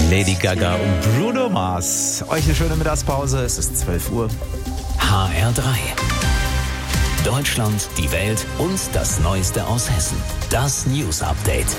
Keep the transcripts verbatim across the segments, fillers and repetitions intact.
Lady Gaga und Bruno Mars. Euch eine schöne Mittagspause, es ist zwölf Uhr. H R drei. Deutschland, die Welt und das Neueste aus Hessen. Das News Update.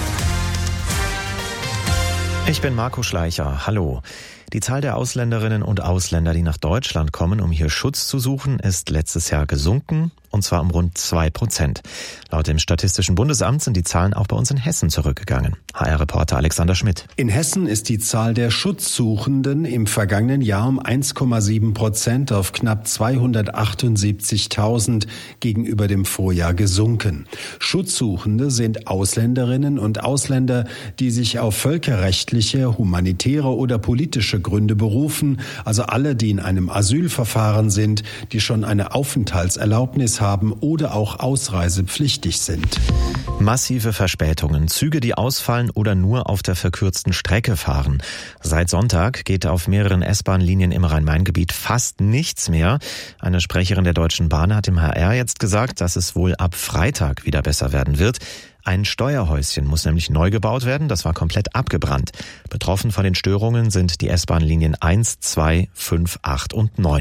Ich bin Marco Schleicher. Hallo. Die Zahl der Ausländerinnen und Ausländer, die nach Deutschland kommen, um hier Schutz zu suchen, ist letztes Jahr gesunken, und zwar um rund zwei Prozent. Laut dem Statistischen Bundesamt sind die Zahlen auch bei uns in Hessen zurückgegangen. H R-Reporter Alexander Schmidt. In Hessen ist die Zahl der Schutzsuchenden im vergangenen Jahr um eins Komma sieben Prozent auf knapp zweihundertachtundsiebzigtausend gegenüber dem Vorjahr gesunken. Schutzsuchende sind Ausländerinnen und Ausländer, die sich auf völkerrechtliche, humanitäre oder politische Gründe berufen, also alle, die in einem Asylverfahren sind, die schon eine Aufenthaltserlaubnis haben oder auch ausreisepflichtig sind. Massive Verspätungen, Züge, die ausfallen oder nur auf der verkürzten Strecke fahren. Seit Sonntag geht auf mehreren S-Bahn-Linien im Rhein-Main-Gebiet fast nichts mehr. Eine Sprecherin der Deutschen Bahn hat im H R jetzt gesagt, dass es wohl ab Freitag wieder besser werden wird. Ein Steuerhäuschen muss nämlich neu gebaut werden, das war komplett abgebrannt. Betroffen von den Störungen sind die S-Bahn-Linien eins, zwei, fünf, acht und neun.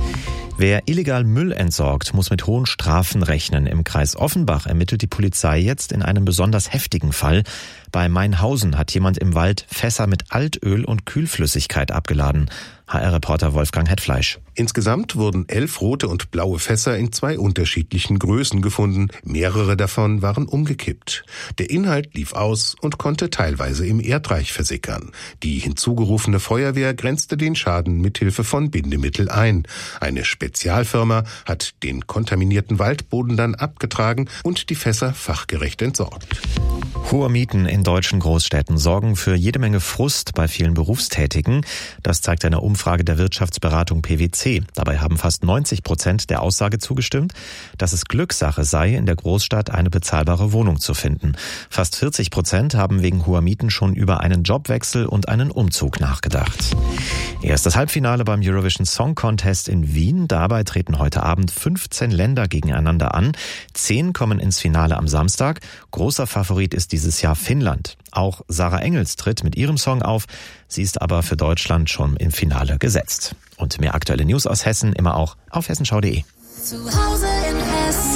Wer illegal Müll entsorgt, muss mit hohen Strafen rechnen. Im Kreis Offenbach ermittelt die Polizei jetzt in einem besonders heftigen Fall. Bei Mainhausen hat jemand im Wald Fässer mit Altöl und Kühlflüssigkeit abgeladen. H R-Reporter Wolfgang Hetfleisch. Insgesamt wurden elf rote und blaue Fässer in zwei unterschiedlichen Größen gefunden. Mehrere davon waren umgekippt. Der Inhalt lief aus und konnte teilweise im Erdreich versickern. Die hinzugerufene Feuerwehr grenzte den Schaden mit Hilfe von Bindemittel ein. Eine Spezialfirma hat den kontaminierten Waldboden dann abgetragen und die Fässer fachgerecht entsorgt. Hohe Mieten in deutschen Großstädten sorgen für jede Menge Frust bei vielen Berufstätigen. Das zeigt eine Umfrage der Wirtschaftsberatung P W C. Dabei haben fast neunzig Prozent der Aussage zugestimmt, dass es Glückssache sei, in der Großstadt eine bezahlbare Wohnung zu finden. Fast vierzig Prozent haben wegen hoher Mieten schon über einen Jobwechsel und einen Umzug nachgedacht. Erstes Halbfinale beim Eurovision Song Contest in Wien. Dabei treten heute Abend fünfzehn Länder gegeneinander an. Zehn kommen ins Finale am Samstag. Großer Favorit ist dieses Jahr Finnland. Auch Sarah Engels tritt mit ihrem Song auf. Sie ist aber für Deutschland schon im Finale gesetzt. Und mehr aktuelle News aus Hessen immer auch auf hessenschau punkt de. Zu Hause in Hessen.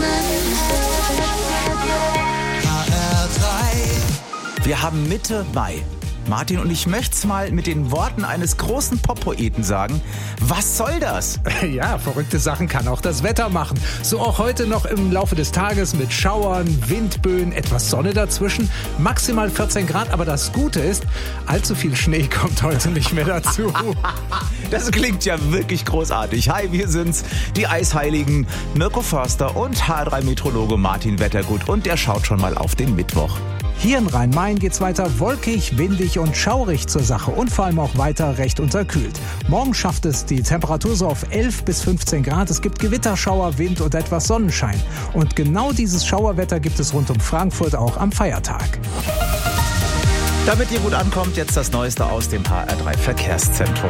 H R drei. Wir haben Mitte Mai. Martin, und ich möchte es mal mit den Worten eines großen Pop-Poeten sagen. Was soll das? Ja, verrückte Sachen kann auch das Wetter machen. So auch heute noch im Laufe des Tages mit Schauern, Windböen, etwas Sonne dazwischen. Maximal vierzehn Grad, aber das Gute ist, allzu viel Schnee kommt heute nicht mehr dazu. Das klingt ja wirklich großartig. Hi, wir sind's, die Eisheiligen Mirko Förster und H R drei Meteorologe Martin Wettergut. Und der schaut schon mal auf den Mittwoch. Hier in Rhein-Main geht's weiter wolkig, windig und schaurig zur Sache und vor allem auch weiter recht unterkühlt. Morgen schafft es die Temperatur so auf elf bis fünfzehn Grad. Es gibt Gewitterschauer, Wind und etwas Sonnenschein. Und genau dieses Schauerwetter gibt es rund um Frankfurt auch am Feiertag. Damit ihr gut ankommt, jetzt das Neueste aus dem H R drei Verkehrszentrum.